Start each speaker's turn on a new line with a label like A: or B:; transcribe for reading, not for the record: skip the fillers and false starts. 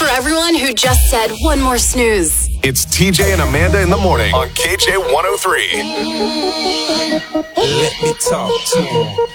A: for everyone who just said one more snooze.
B: It's TJ and Amanda in the morning on KJ 103.
C: Let me talk to him.